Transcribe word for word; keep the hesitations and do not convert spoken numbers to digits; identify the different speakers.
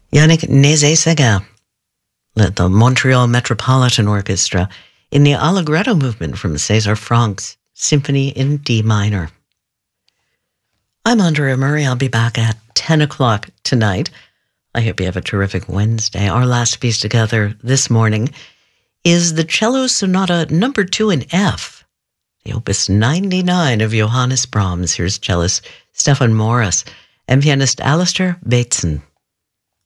Speaker 1: Yannick Nézet-Séguin led the Montreal Metropolitan Orchestra in the Allegretto movement from César Franck's Symphony in D minor. I'm Andrea Murray. I'll be back at ten o'clock tonight. I hope you have a terrific Wednesday. Our last piece together this morning is the Cello Sonata number two in F, the Opus ninety-nine of Johannes Brahms. Here's cellist Stefan Morris and pianist Alistair Bateson.